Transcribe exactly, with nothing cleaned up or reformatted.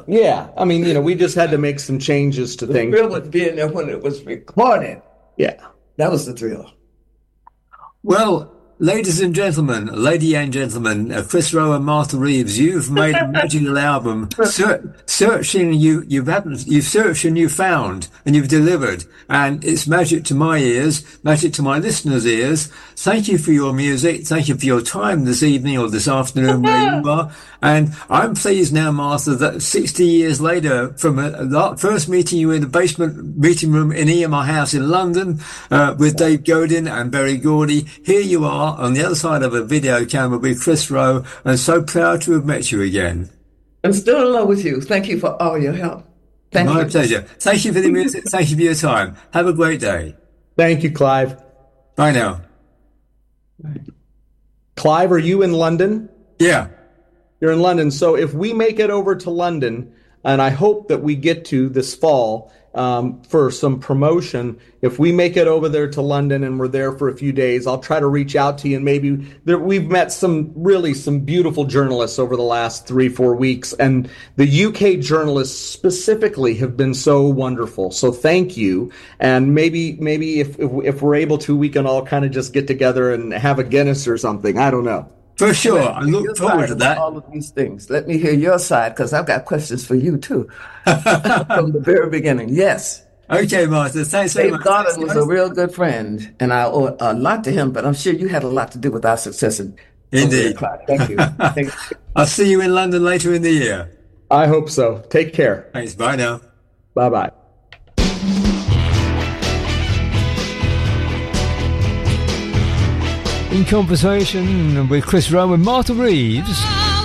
thrill. Yeah, I mean, you know, we just had to make some changes to the things. The thrill was being there when it was recorded. Yeah. That was the thrill. Well, ladies and gentlemen, lady and gentlemen, uh, Chris Rowe and Martha Reeves, you've made a magical album. Ser- searching, you, you've haven't, you've searched and you've found and you've delivered. And it's magic to my ears, magic to my listeners' ears. Thank you for your music. Thank you for your time this evening or this afternoon where you are. And I'm pleased now, Martha, that sixty years later, from a, a first meeting you in the basement meeting room in E M I House in London, uh, with Dave Godin and Berry Gordy, here you are on the other side of a video camera with Chris Rowe, and so proud to have met you again. I'm still in love with you. Thank you for all your help. Thank My you. pleasure. Thank you for the music. Thank you for your time. Have a great day. Thank you, Clive. Bye now. Clive, are you in London? Yeah. You're in London. So if we make it over to London, and I hope that we get to this fall um, for some promotion, if we make it over there to London and we're there for a few days, I'll try to reach out to you. And maybe there, we've met some really some beautiful journalists over the last three, four weeks. And the U K journalists specifically have been so wonderful. So thank you. And maybe maybe if if, if we're able to, we can all kind of just get together and have a Guinness or something. I don't know. For sure. I look forward to that. All of these things. Let me hear your side, because I've got questions for you, too. From the very beginning. Yes. Okay, Martha. Thanks so Dave much. Godin was a real good friend, and I owe a lot to him, but I'm sure you had a lot to do with our success. In- Indeed. Thank you. Thank you. I'll see you in London later in the year. I hope so. Take care. Thanks. Bye now. Bye-bye. In conversation with Chris Rowe and Martha Reeves.